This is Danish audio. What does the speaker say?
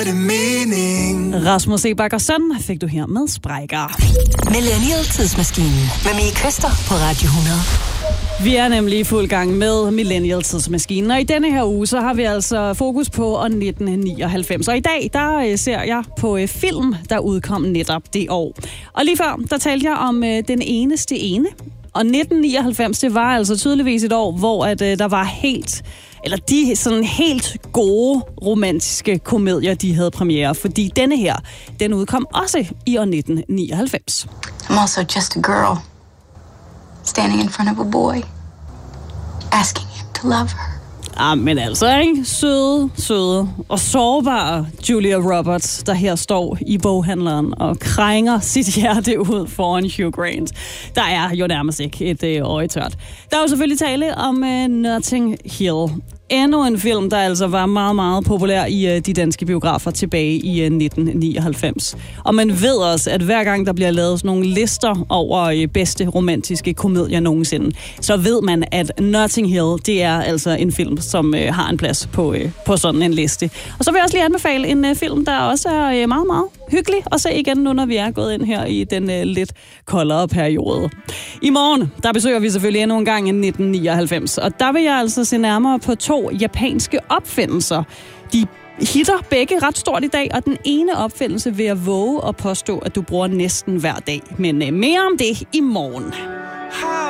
det mening? Rasmus Sebak og Søn fik du her med Sprækker. Millennial-tidsmaskinen med Mie Køster på Radio 100. Vi er nemlig i fuld gang med Millennial-tidsmaskinen, og i denne her uge, så har vi altså fokus på 1999. Og i dag, der ser jeg på film, der udkom netop det år. Og lige før, der talte jeg om den eneste ene. Og 1999, det var altså tydeligvis et år, hvor der var de sådan helt gode romantiske komedier, de havde premiere. Fordi denne her, den udkom også i år 1999. I'm also just a girl. Standing in front of a boy, asking him to love her. Men altså, ikke? Søde og sårbare Julia Roberts, der her står i boghandleren og krænger sit hjerte ud foran Hugh Grant. Der er jo nærmest ikke et øje tørt. Der er jo selvfølgelig tale om Notting Hill. Endnu en film, der altså var meget, meget populær i de danske biografer tilbage i 1999. Og man ved også, at hver gang der bliver lavet sådan nogle lister over bedste romantiske komedier nogensinde, så ved man, at Notting Hill, det er altså en film, som har en plads på sådan en liste. Og så vil jeg også lige anbefale en film, der også er meget, meget hyggelig at se igen nu, når vi er gået ind her i den lidt koldere periode. I morgen, der besøger vi selvfølgelig endnu en gang i 1999, og der vil jeg altså se nærmere på 2 japanske opfindelser. De hitter begge ret stort i dag, og den ene opfindelse vil jeg våge at påstå, at du bruger næsten hver dag. Men mere om det i morgen.